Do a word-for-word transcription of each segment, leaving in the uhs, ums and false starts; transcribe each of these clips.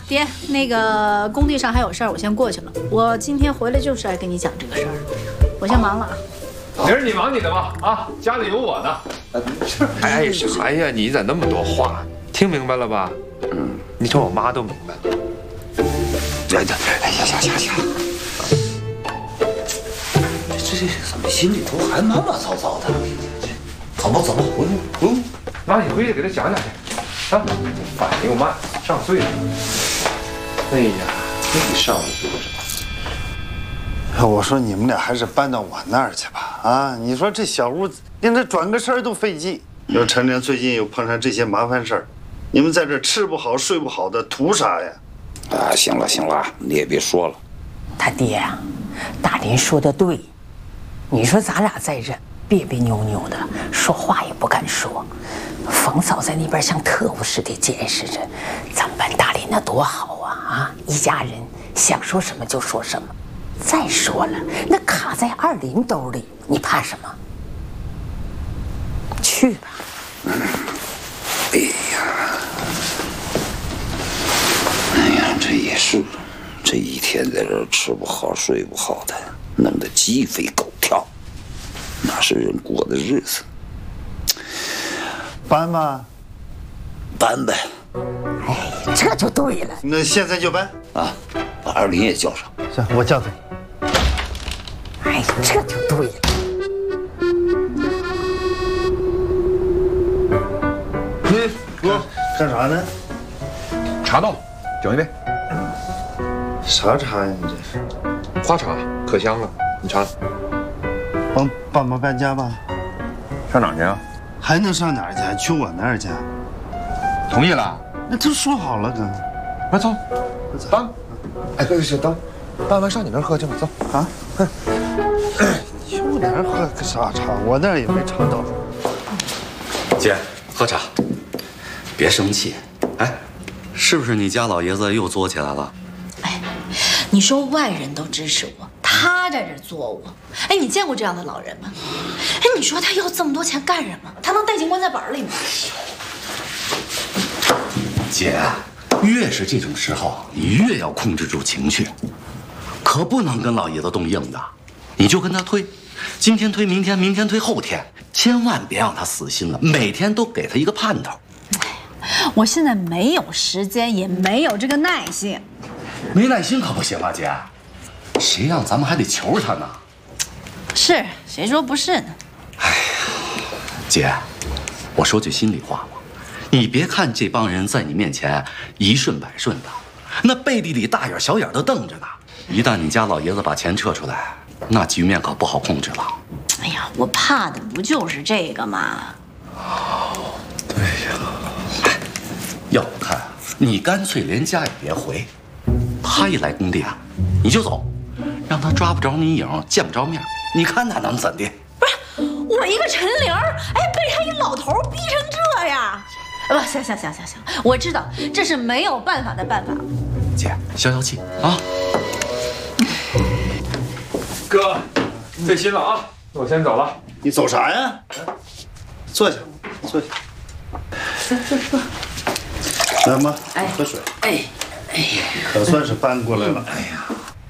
爹，那个工地上还有事儿，我先过去了。我今天回来就是来跟你讲这个事儿，我先忙了啊。 明儿你忙你的吧，啊，家里有我呢。 哎，啥呀？你咋那么多话？听明白了吧？嗯，你说我妈都明白了。 哎呀，哎呀呀呀呀！这这怎么心里头还毛毛躁躁的？走吧走吧，回屋回屋。 妈，你回去给他讲讲去。啊，反应慢，上岁数。哎呀，那你上午说什么？我说你们俩还是搬到我那儿去吧。啊，你说这小屋连这转个身都费劲。要陈莲最近又碰上这些麻烦事儿，你们在这吃不好睡不好的，图啥呀？ 啊，行了行了，你也别说了。 他爹呀、啊，大林说的对，你说咱俩在这别别扭扭的，说话也不敢说。冯嫂在那边像特务似的监视着，咱们班大林那多好啊！啊，一家人想说什么就说什么。再说了，那卡在二林兜里，你怕什么？去吧。 嗯，哎呀，哎呀，这也是，这一天在这吃不好睡不好的，弄得鸡飞狗跳，哪是人过的日子？ 搬吧， 搬呗。 哎，这就对了。 那现在就搬啊，把二林也叫上。 行，我叫他。 哎，这就对了。 嗯，哥，干啥呢？ 茶到了，整一杯。 啥茶呀？你这是？ 花茶，可香了。你尝。 帮爸妈搬家吧。 上哪儿去啊？ 还能上哪儿去？去我那儿去。 同意了？ 那都说好了，哥。 快走，搬。哎，对对，等，搬完上你那儿喝去吧，走啊。 去我那儿喝个啥茶？我那儿也没尝到。 姐，喝茶，别生气。哎，是不是你家老爷子又作起来了？ 哎，你说外人都支持我，他在这作我。哎，你见过这样的老人吗？哎，你说他要这么多钱干什么？他能带进棺材本里吗？ 姐，越是这种时候，你越要控制住情绪，可不能跟老爷子动硬的。你就跟他推，今天推明天，明天推后天，千万别让他死心了，每天都给他一个盼头。 我现在没有时间，也没有这个耐性。 没耐心可不行啊，姐，谁让咱们还得求他呢？ 是，谁说不是呢？ 哎呀，姐，我说句心里话吧，你别看这帮人在你面前一顺百顺的，那背地里大眼小眼的瞪着呢。一旦你家老爷子把钱撤出来，那局面可不好控制了。 哎呀，我怕的不就是这个吗？ 对呀，哎，要不看你干脆连家也别回，他一来工地啊，你就走，让他抓不着你影，见不着面，你看他能怎的？ 不是，我一个陈玲，哎，被他一老头逼成这样。不，行行行行行，我知道这是没有办法的办法。 姐，消消气啊。 哥，费心了啊，我先走了。 你走啥呀？坐下，坐下。来妈，喝水。 哎，哎呀， 可算是搬过来了。哎呀，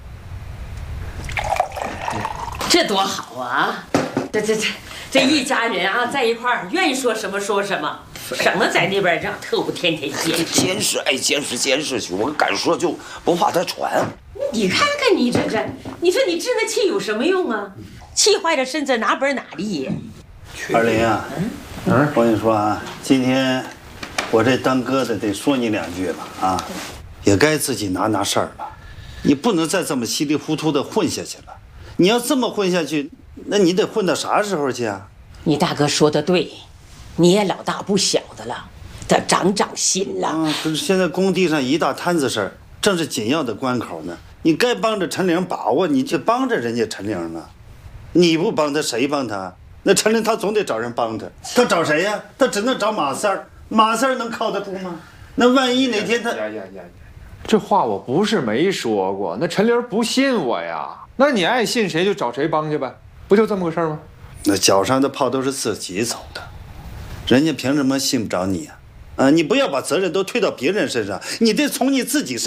这多好啊！这这这这一家人啊，在一块儿，愿意说什么说什么，省得在那边让特务天天监视。 监视，哎，监视监视去，我敢说就不怕他传。 你看看你这这，你说你治那气有什么用啊？气坏了身子哪本哪利？ 二林啊，嗯，我跟你说啊，今天我这当哥的得说你两句了啊，也该自己拿拿事儿了。你不能再这么稀里糊涂的混下去了。你要这么混下去，那你得混到啥时候去啊？ 你大哥说的对，你也老大不小的了，得长长心了。 啊，可是现在工地上一大摊子事儿，正是紧要的关口呢。你该帮着陈玲把握，你就帮着人家陈玲了。你不帮他，谁帮他？那陈玲他总得找人帮他，他找谁呀？他只能找马四儿。马四儿能靠得住吗？那万一哪天他…… 呀呀呀呀！这话我不是没说过，那陈玲不信我呀。那你爱信谁就找谁帮去呗，不就这么个事儿吗？ 那脚上的炮都是自己走的，人家凭什么信不着你啊？啊，你不要把责任都推到别人身上，你得从你自己身上。